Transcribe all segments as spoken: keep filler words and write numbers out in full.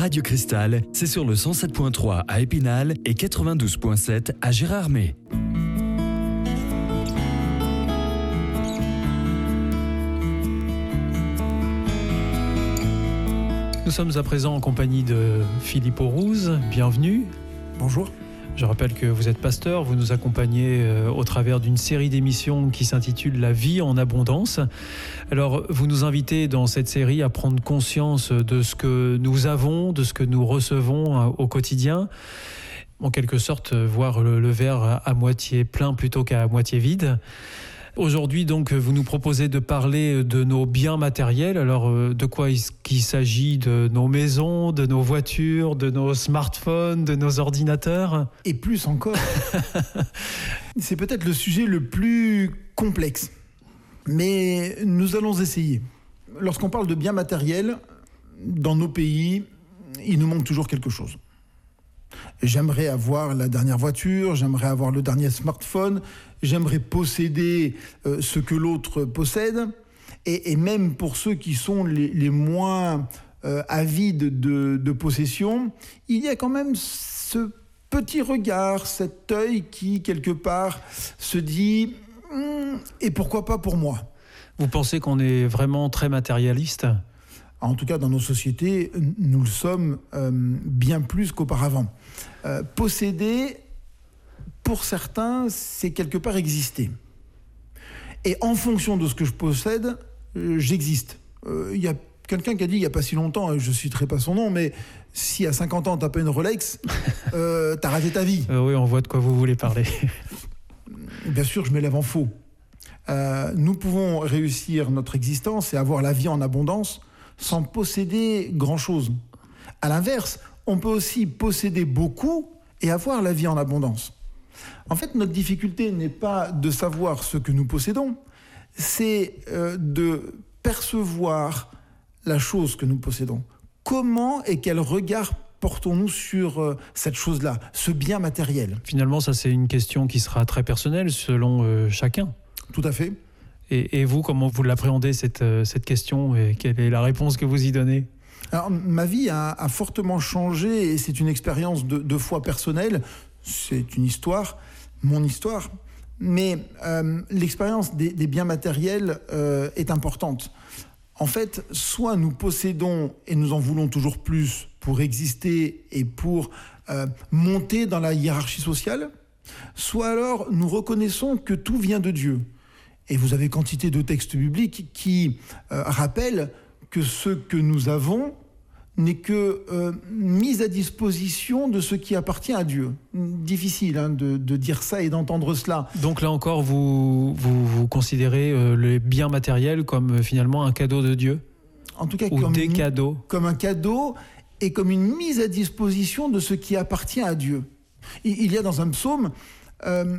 Radio Cristal, c'est sur le cent sept virgule trois à Épinal et quatre-vingt-douze virgule sept à Gérardmer. Nous sommes à présent en compagnie de Philippe Aurouze. Bienvenue. Bonjour. Je rappelle que vous êtes pasteur, vous nous accompagnez euh, au travers d'une série d'émissions qui s'intitule « La vie en abondance ». Alors, vous nous invitez dans cette série à prendre conscience de ce que nous avons, de ce que nous recevons euh, au quotidien. En quelque sorte, voir le, le verre à moitié plein plutôt qu'à moitié vide. Aujourd'hui, donc, vous nous proposez de parler de nos biens matériels. Alors, de quoi est-ce qu'il s'agit? De nos maisons, de nos voitures, de nos smartphones, de nos ordinateurs? Et plus encore. C'est peut-être le sujet le plus complexe. Mais nous allons essayer. Lorsqu'on parle de biens matériels, dans nos pays, il nous manque toujours quelque chose. J'aimerais avoir la dernière voiture, j'aimerais avoir le dernier smartphone, j'aimerais posséder euh, ce que l'autre possède. Et, et même pour ceux qui sont les, les moins euh, avides de, de possession, il y a quand même ce petit regard, cet œil qui, quelque part, se dit hm, « et pourquoi pas pour moi ?» Vous pensez qu'on est vraiment très matérialiste ? En tout cas, dans nos sociétés, nous le sommes euh, bien plus qu'auparavant. Euh, posséder, pour certains, c'est quelque part exister. Et en fonction de ce que je possède, euh, j'existe. Il euh, y a quelqu'un qui a dit, il n'y a pas si longtemps, je ne citerai pas son nom, mais si à cinquante ans, tu n'as pas une Rolex, euh, tu as raté ta vie. Euh, oui, on voit de quoi vous voulez parler. Bien sûr, je m'élève en faux. Euh, nous pouvons réussir notre existence et avoir la vie en abondance sans posséder grand-chose. À l'inverse, on peut aussi posséder beaucoup et avoir la vie en abondance. En fait, notre difficulté n'est pas de savoir ce que nous possédons, c'est euh, de percevoir la chose que nous possédons. Comment et quel regard portons-nous sur euh, cette chose-là, ce bien matériel? Finalement, ça c'est une question qui sera très personnelle selon euh, chacun. Tout à fait. Et, et vous, comment vous l'appréhendez cette, cette question et quelle est la réponse que vous y donnez? Alors, ma vie a, a fortement changé et c'est une expérience de, de foi personnelle. C'est une histoire, mon histoire. Mais euh, l'expérience des, des biens matériels euh, est importante. En fait, soit nous possédons et nous en voulons toujours plus pour exister et pour euh, monter dans la hiérarchie sociale, soit alors nous reconnaissons que tout vient de Dieu. Et vous avez quantité de textes bibliques qui euh, rappellent que ce que nous avons n'est que euh, mise à disposition de ce qui appartient à Dieu. Difficile hein, de, de dire ça et d'entendre cela. Donc là encore, vous, vous, vous considérez euh, les biens matériels comme euh, finalement un cadeau de Dieu? En tout cas, ou comme des une, cadeaux? Comme un cadeau et comme une mise à disposition de ce qui appartient à Dieu. Il, il y a dans un psaume euh,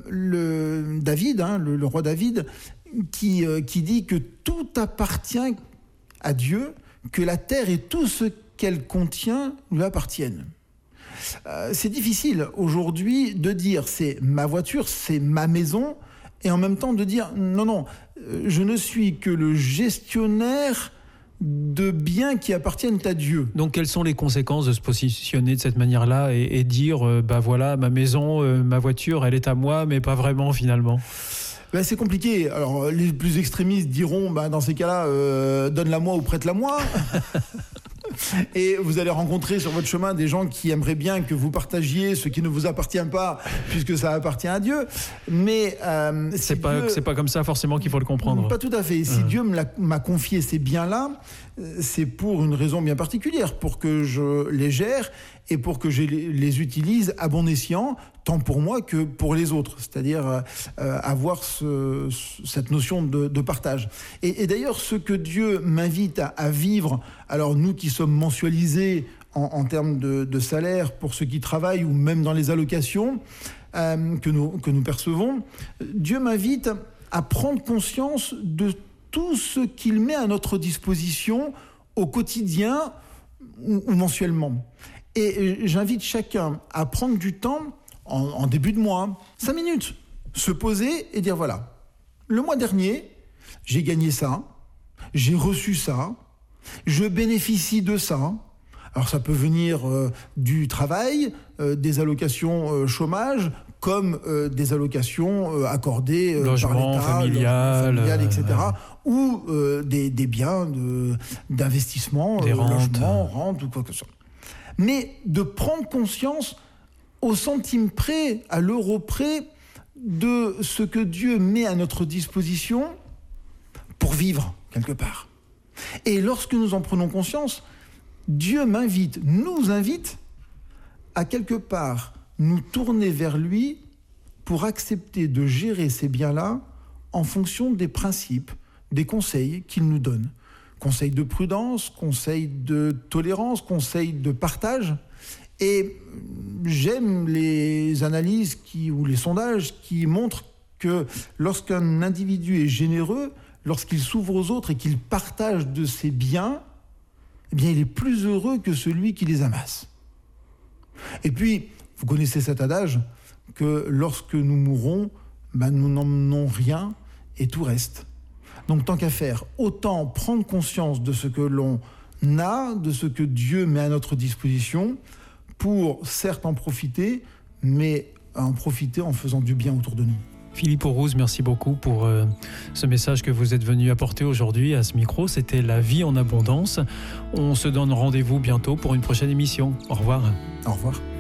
le David, hein, le, le roi David, qui, euh, qui dit que tout appartient à Dieu, que la terre et tout ce qu'elle contient lui appartiennent. Euh, c'est difficile aujourd'hui de dire c'est ma voiture, c'est ma maison, et en même temps de dire non, non, euh, je ne suis que le gestionnaire de biens qui appartiennent à Dieu. Donc quelles sont les conséquences de se positionner de cette manière-là et, et dire euh, bah voilà, ma maison, euh, ma voiture, elle est à moi, mais pas vraiment finalement? Ben, c'est compliqué. Alors, les plus extrémistes diront, ben, dans ces cas-là, euh, donne-la-moi ou prête-la-moi. Et vous allez rencontrer sur votre chemin des gens qui aimeraient bien que vous partagiez ce qui ne vous appartient pas, puisque ça appartient à Dieu. Mais euh, si c'est pas Dieu... c'est pas comme ça forcément qu'il faut le comprendre. Pas tout à fait. Si mmh. Dieu me l'a, m'a confié ces biens-là, c'est pour une raison bien particulière, pour que je les gère et pour que je les utilise à bon escient, tant pour moi que pour les autres, c'est-à-dire euh, avoir ce, cette notion de, de partage. Et, et d'ailleurs, ce que Dieu m'invite à, à vivre, alors nous qui sommes mensualisés en, en termes de, de salaire pour ceux qui travaillent ou même dans les allocations euh, que, nous, que nous percevons, Dieu m'invite à prendre conscience de tout ce qu'il met à notre disposition au quotidien ou, ou mensuellement. Et j'invite chacun à prendre du temps, en, en début de mois, cinq minutes, se poser et dire voilà, le mois dernier, j'ai gagné ça, j'ai reçu ça, je bénéficie de ça. Alors ça peut venir euh, du travail, euh, des allocations euh, chômage, comme euh, des allocations euh, accordées euh, logement, par l'État, familial, logement familial, et cetera, euh, ou euh, des, des biens de, d'investissement, des euh, rentes. logement, rente ou quoi que ce soit. Mais de prendre conscience au centime près, à l'euro près, de ce que Dieu met à notre disposition pour vivre quelque part. Et lorsque nous en prenons conscience, Dieu m'invite, nous invite à quelque part nous tourner vers lui pour accepter de gérer ces biens-là en fonction des principes, des conseils qu'il nous donne. Conseils de prudence, conseils de tolérance, conseils de partage. Et j'aime les analyses qui, ou les sondages qui montrent que lorsqu'un individu est généreux, lorsqu'il s'ouvre aux autres et qu'il partage de ses biens, eh bien, il est plus heureux que celui qui les amasse. Et puis, vous connaissez cet adage que lorsque nous mourrons, ben, nous n'emmenons rien et tout reste. Donc, tant qu'à faire, autant prendre conscience de ce que l'on a, de ce que Dieu met à notre disposition, pour certes en profiter, mais en profiter en faisant du bien autour de nous. Philippe Aurouz, merci beaucoup pour euh, ce message que vous êtes venu apporter aujourd'hui à ce micro. C'était La vie en abondance. On se donne rendez-vous bientôt pour une prochaine émission. Au revoir. Au revoir.